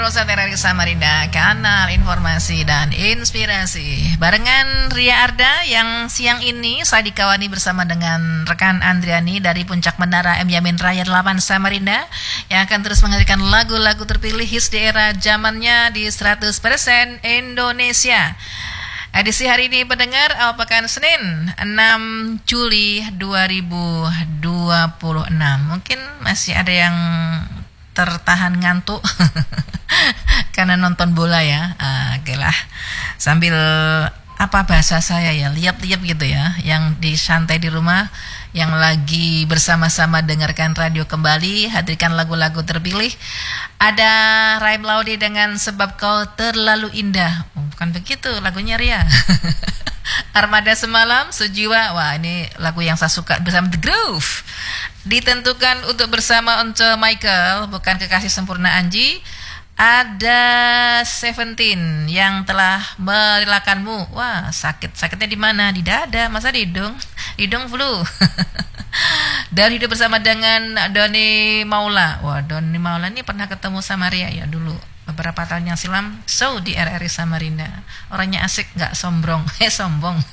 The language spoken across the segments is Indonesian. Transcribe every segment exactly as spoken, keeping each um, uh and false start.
Rosa Terari Samarinda, kanal informasi dan inspirasi. Barengan Ria Arda yang siang ini saya dikawani bersama dengan rekan Andriani dari Puncak Menara M Yamin Raya delapan Samarinda yang akan terus menghadirkan lagu-lagu terpilih hits di era zamannya di seratus persen Indonesia. Edisi hari ini pendengar awal pekan Senin enam Juli dua ribu dua puluh enam. Mungkin masih ada yang tertahan ngantuk karena nonton bola ya. Ah, oke lah. Sambil apa bahasa saya ya, liap-liap gitu ya, yang di santai di rumah, yang lagi bersama-sama dengarkan radio kembali, hadirkan lagu-lagu terpilih. Ada Raim Laude dengan Sebab Kau Terlalu Indah. Oh, bukan begitu lagunya Ria. Armada Semalam, Sejiwa. Wah, ini lagu yang saya suka bersama The Groove. Ditentukan untuk bersama Once Michael, Bukan Kekasih Sempurna Anji. Ada Seventeen yang telah merelakanmu. Wah, sakit. Sakitnya di mana? Di dada, masa di hidung? Hidung flu. Dan hidup bersama dengan Doni Maula. Wah, Doni Maula ini pernah ketemu sama Ria ya dulu beberapa tahun yang silam. So di R R I Samarinda. Orangnya asik, nggak sombong. Eh sombong.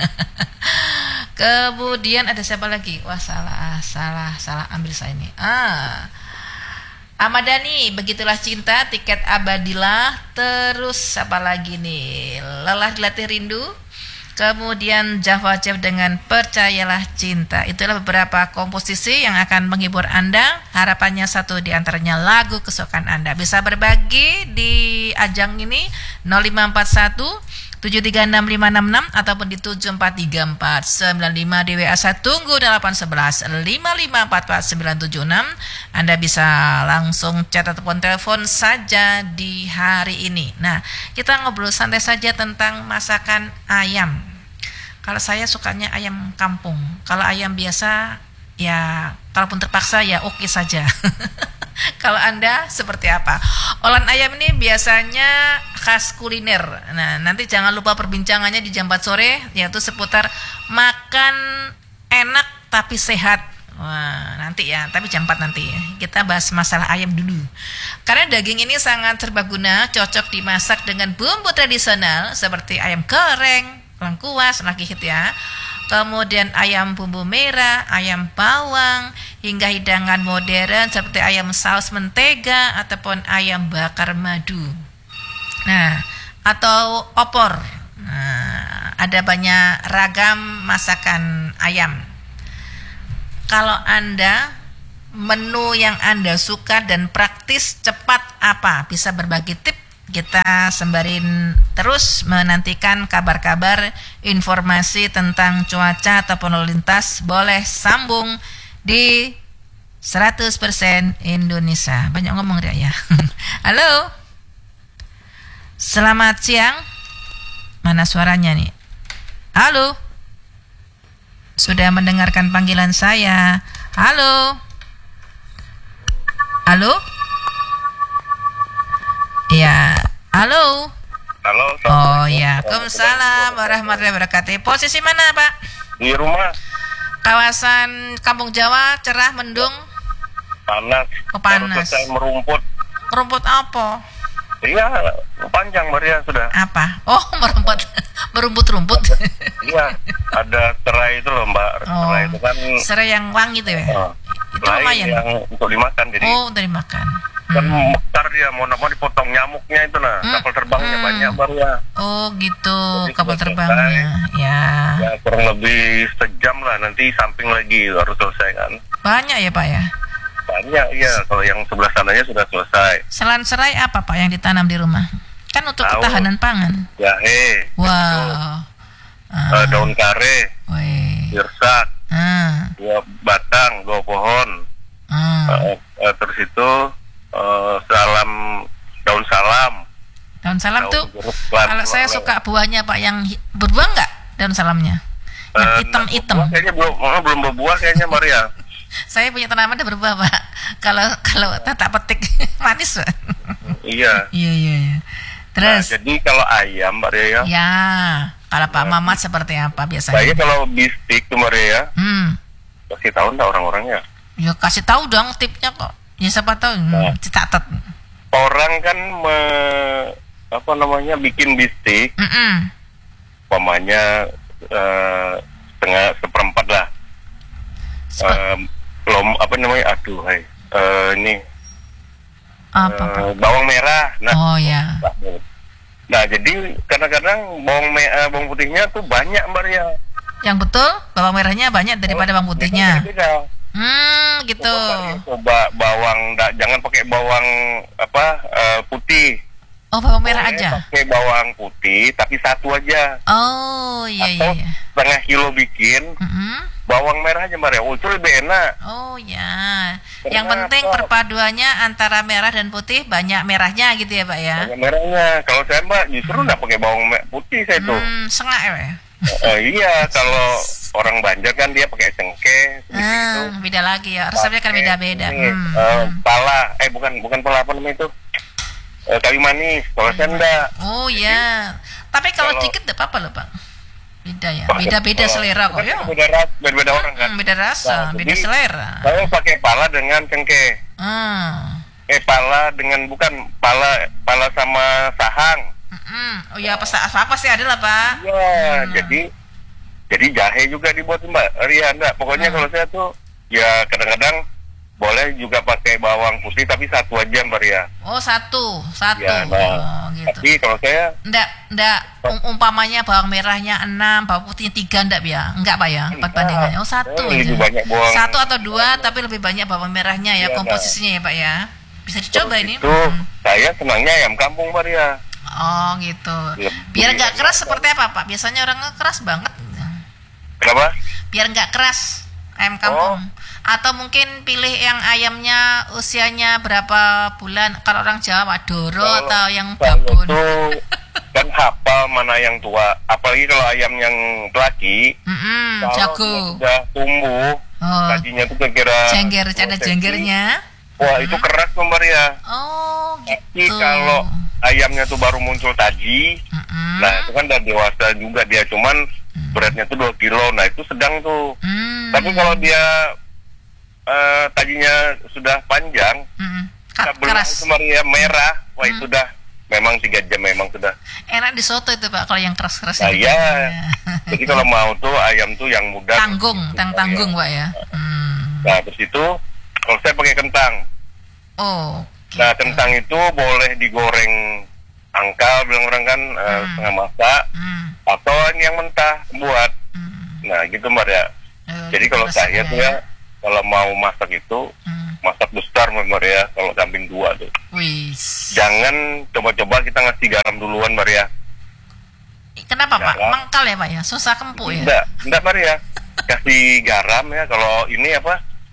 Kemudian ada siapa lagi? Wah, salah, salah, salah ambil saya ini. Ah, Ahmad Dhani, Begitulah Cinta, Tiket Abadilah. Terus apa lagi nih? Lelah Dilatih Rindu. Kemudian Java Chef dengan Percayalah Cinta. Itulah beberapa komposisi yang akan menghibur Anda. Harapannya satu di antaranya lagu kesukaan Anda. Bisa berbagi di ajang ini nol lima empat satu tujuh tiga enam lima enam enam ataupun di tujuh empat tiga empat sembilan lima di W A saya tunggu delapan satu satu lima lima empat empat sembilan tujuh enam. Anda bisa langsung chat ataupun telepon saja di hari ini. Nah, kita ngobrol santai saja tentang masakan ayam. Kalau saya sukanya ayam kampung. Kalau ayam biasa ya kalaupun terpaksa ya oke saja. Kalau Anda seperti apa? Olahan ayam ini biasanya khas kuliner. Nah, nanti jangan lupa perbincangannya di jam empat sore, yaitu seputar makan enak tapi sehat. Wah, nanti ya, tapi jam empat nanti. Kita bahas masalah ayam dulu. Karena daging ini sangat serbaguna, cocok dimasak dengan bumbu tradisional seperti ayam goreng, lengkuas, lagi hit ya. Kemudian ayam bumbu merah, ayam bawang, hingga hidangan modern seperti ayam saus mentega ataupun ayam bakar madu. Nah, atau opor. Nah, ada banyak ragam masakan ayam. Kalau Anda, menu yang Anda suka dan praktis cepat apa? Bisa berbagi tips. Kita sembarin terus menantikan kabar-kabar informasi tentang cuaca ataupun lalu lintas. Boleh sambung di seratus persen Indonesia. Banyak ngomong dia ya. Halo. Selamat siang. Mana suaranya nih? Halo. Sudah mendengarkan panggilan saya. Halo. Halo. Ya, halo. Halo. Oh ya, Waalaikumsalam warahmatullahi wabarakatuh. Posisi mana, Pak? Di rumah. Kawasan Kampung Jawa, cerah, mendung. Panas. Oh, panas. Baru selesai merumput. Merumput apa? Iya, panjang Maria sudah. Apa? Oh, merumput, merumput-rumput. Iya, ada serai itu loh Mbak. Oh, serai itu kan. serai yang wangi itu ya? Oh, itu lumayan. Yang untuk dimakan jadi. Oh, untuk dimakan. Kan Hmm. mekar dia, mau mau dipotong nyamuknya itu nah, Hmm. kapal terbangnya Hmm. banyak baru ya. Oh gitu, Jadi kapal sudah terbangnya. Ya. Ya kurang lebih sejam lah, nanti samping lagi harus selesai kan. Banyak ya Pak ya? Banyak iya, kalau yang sebelah sananya sudah selesai. Selain serai apa Pak yang ditanam di rumah? Kan untuk Tahu. ketahanan pangan. Jahe. Wow. Uh, Ah. daun kare, Wih. girsak, Ah. dua batang, dua pohon. Ah. Uh, uh, terus itu uh, salam, daun salam. Daun salam daun tuh jeruk, pelan- kalau saya pelan- suka buahnya Pak yang hi- berbuah enggak daun salamnya? Yang Uh, hitam-hitam. berbuah Kayaknya belum, uh, belum berbuah kayaknya Maria. Saya punya tanaman udah berbuah Pak. Kalau kalau tak petik manis Pak. Iya. Iya iya iya. Nah, Terus jadi kalau ayam Maria, ya, kalau Pak Nah, Mamat seperti apa saya biasanya? kalau bistik tuh Maria, Hmm. kasih tahu nggak orang-orangnya? Ya kasih tahu dong tipnya kok. Ya siapa tahu, hmm, Nah. dicatat. orang kan me, apa namanya bikin bistik, Mm-mm. umpamanya eh, setengah seperempat lah. Sepe- Eh, lom apa namanya? Aduh, hai. Eh, ini apa, Pak? eh, bawang merah. Nah, Oh ya. nah jadi kadang-kadang bawang me, eh, bawang putihnya tuh banyak Mbak Ria. Yang betul bawang merahnya banyak daripada bawang putihnya. Beda-beda. Hmm, gitu. Coba, coba bawang, da, jangan pakai bawang apa eh, putih. Oh, bawang merah Boleh aja. pakai bawang putih, tapi satu aja. Oh, iya iya Atau iya. setengah kilo bikin Mm-mm. bawang merah aja Mbak Ria. Oh, itu lebih enak. Oh ya. Kenapa? Yang penting perpaduannya antara merah dan putih, banyak merahnya gitu ya, Pak ya. Bawang merahnya. Kalau saya Mbak justru nggak pakai bawang me- putih saya tuh. Hmm, sengak ya, Pak ya. Eh, iya, kalau orang Banjar kan dia pakai cengkeh gitu. Ah, beda lagi ya. Resepnya kan beda-beda. Ini, Hmm. eh, pala, eh bukan bukan pala apa namanya itu? Eh, kayu manis. Kalau saya enggak. Oh ya. Tapi kalau kalau- dikit tidak apa-apa loh, Pak. Beda ya. Wah, Beda-beda kalau- selera kok kan ya. Beda ras, beda-beda orang kan. Hmm, beda rasa, Nah, beda jadi- selera. Saya pakai pala dengan cengkeh. Hmm. Eh pala dengan bukan pala pala sama sahang. Mm-mm. Oh ya, apa apa sih ada lah, Pak. Iya, Hmm. jadi jadi jahe juga dibuat Mbak Ria enggak. Pokoknya Hmm. kalau saya tuh ya kadang-kadang boleh juga pakai bawang putih tapi satu aja Mbak Ria. Oh, satu, satu. Ya, nah, Oh, gitu. tapi kalau saya Ndak, ndak um- umpamanya bawang merahnya enam, bawang putihnya tiga ndak ya? Enggak, Pak ya? Empat Enggak. bandingannya. Oh, satu Eh, lebih aja. banyak bawang- Satu atau dua, tapi lebih banyak bawang merahnya ya, Iya, komposisinya ya, Pak ya. Bisa dicoba terus ini. itu Hmm. saya senangnya ayam kampung Mbak Ria. Oh, gitu. Lebih Biar nggak enak. keras seperti apa, Pak? Biasanya orang keras banget. Kenapa? Biar nggak keras ayam kampung. Atau mungkin pilih yang ayamnya usianya berapa bulan? Kalau orang Jawa Maduro Kalau- atau yang Kalau babon. itu kan hafal mana yang tua. Apalagi kalau ayam yang laki, Mm-mm, kalau jago. dia sudah tumbuh, Oh, gajinya tuh kira-kira jengger, dua ada senti. jenggernya. Wah, itu keras tuh Mbak Ria. Oh, Tapi gitu. kalau ayamnya tuh baru muncul taji, Mm-mm. nah itu kan udah dewasa juga dia, cuman beratnya tuh dua kilo, nah itu sedang tuh. Hmm. Tapi kalau dia eh, tajinya sudah panjang, Mm-mm. kita Ka- belah keras. itu Maria merah, wah itu dah memang tiga jam memang sudah. Enak di soto itu, Pak, kalau yang keras-keras Nah itu. iya, Ya. jadi kalau mau tuh ayam tuh yang muda. Tanggung, terus tang itu, tanggung, Maria. Pak ya. Hmm. Nah terus itu kalau saya pakai kentang. Oh. Nah gitu. kentang itu boleh digoreng angkal, bilang orang kan eh, Hmm. setengah masak, Hmm. atau yang mentah buat. Hmm. Nah gitu Mbak ya. Eh, Jadi kalau resepnya saya tuh ya, kalau mau masak itu Hmm. masak besar Mbak ya, kalau kambing dua tuh. Wis. Jangan coba-coba kita ngasih garam duluan Mbak ya. Kenapa, Pak? Garam. Mangkal ya, Pak ya? Susah kempuk ya? Enggak, enggak Mbak ya. Kasih garam ya, kalau ini apa?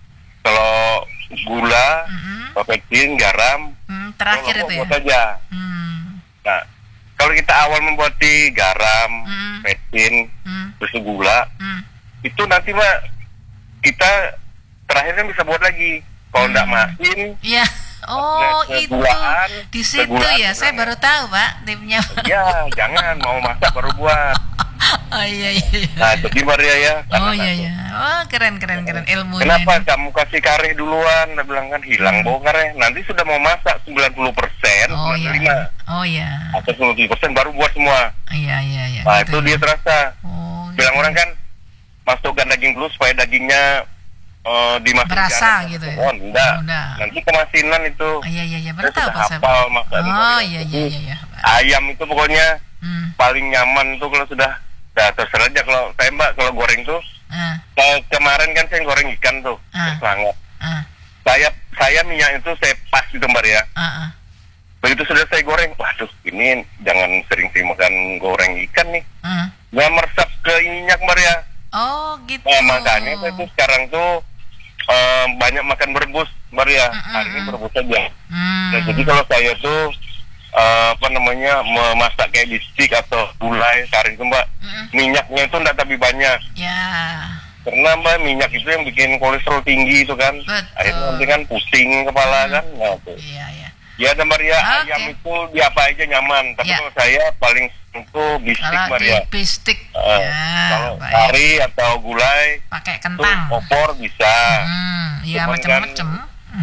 Kalau gula, Mm-mm. pepecin, garam, Hmm, terakhir kalau itu ya. buat aja. Hmm. Nah, kalau kita awal membuat di garam, Hmm. pepecin, Hmm. terus gula, Hmm. itu nanti Mbak kita terakhirnya bisa buat lagi. Kalau enggak Hmm. masin, Iya. Oh, Ke- itu kegulaan, di situ kegulaan ya. Saya sebenarnya. baru tahu, Pak, tipnya. ya jangan mau masak baru buat. Oh iya iya. iya. Nah, jadi Maria ya. Oh karena iya aku- iya. Oh, keren keren keren ilmunya. Kenapa ini. kamu kasih kareh duluan? Dia bilang kan hilang bau kareh. Nanti sudah mau masak sembilan puluh persen, Oh sembilan puluh lima iya. Oh iya. atau sembilan puluh persen baru buat semua. Iya iya iya. Nah, gitu itu ya. dia terasa. Oh. Bilang gitu. orang kan masukkan daging dulu supaya dagingnya eh, dimasak Berasa garam. gitu ya? Oh, enggak. Oh, enggak. Nanti kemasinan itu. Oh, iya iya iya. Saya Baru tahu sudah Pak saya. hafal masak ini, Oh Maria. iya iya Jadi, iya iya. Pak. Ayam itu pokoknya Hmm. paling nyaman tuh kalau sudah nah, terserah aja kalau saya Mbak kalau goreng tuh Ah, kalau kemarin kan saya goreng ikan tuh Ah. sangat ah, saya saya minyak itu saya pas gitu Mbak ya. ah, ah. Begitu sudah saya goreng, waduh ini jangan sering-sering makan goreng ikan nih, ah. nggak meresap ke minyak Mbak ya. Oh gitu. Nah, makanya saya tuh sekarang tuh eh, banyak makan berebus Mbak ya. Mm-mm. Hari ini berebus aja. Hmm. Nah, jadi kalau saya tuh eh, apa namanya memasak kayak bistik atau gulai kari itu Mbak, Mm-mm. minyaknya itu nggak tapi banyak. Ya. Karena Mbak minyak itu yang bikin kolesterol tinggi itu kan. Betul. Akhirnya nanti kan pusing kepala kan. Nah, tuh. Iya iya. Ya ada Maria, Oke. ayam itu di apa aja nyaman. Tapi Ya. kalau saya paling itu bistik Kalau Maria. di bistik Eh, ya, kalau baik. kari atau gulai Pakai itu kentang. opor bisa. Hmm, iya Cuman macam-macam. Hmm.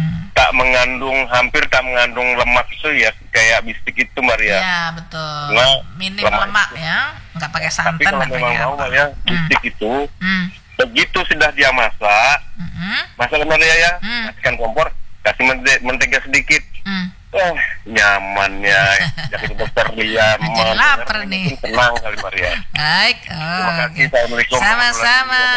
tak mengandung, hampir tak mengandung lemak itu ya, kayak bistik itu Maria. Ya betul. Nah, Minim lemak lemak ya, nggak pakai santan, Tapi kalau nggak memang pakai mau apa. Maria, bistik itu, Hmm. begitu sudah dia masak, Hmm. masak Maria ya, Hmm. kasihkan kompor, kasih mente- mentega sedikit. Hmm. Oh, nyamannya. Jadi dokter dia Jadi lapar nih. tenang kali Maria. Baik. Terima Oh, kasih. oke. Assalamualaikum warahmatullahi Sama-sama.